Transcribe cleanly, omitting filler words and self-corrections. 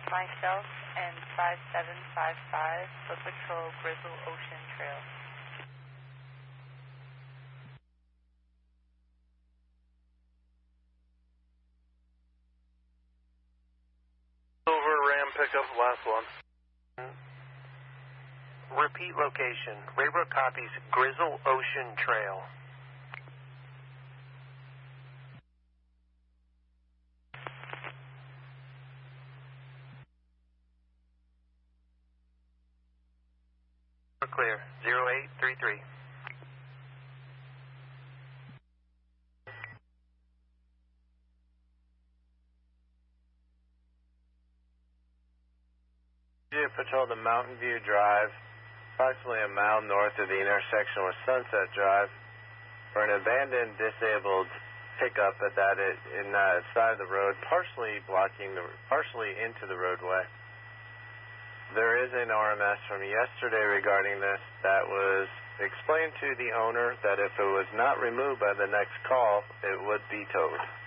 myself and 5755 for Patrol Grizzle Ocean Trail. Over Ram pickup, last one. Repeat location. Raybrook copies Grizzle Ocean Trail. We're clear. 0833. Patrol to Mountain View Drive, approximately a mile north of the intersection with Sunset Drive, for an abandoned disabled pickup at that side of the road, partially into the roadway. There is an RMS from yesterday regarding this that was explained to the owner that if it was not removed by the next call, it would be towed.